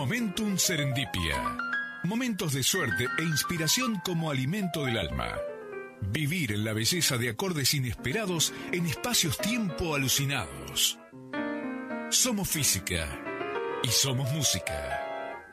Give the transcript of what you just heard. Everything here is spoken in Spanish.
Momentum Serendipia. Momentos de suerte e inspiración como alimento del alma. Vivir en la belleza de acordes inesperados en espacios-tiempo alucinados. Somos física y somos música.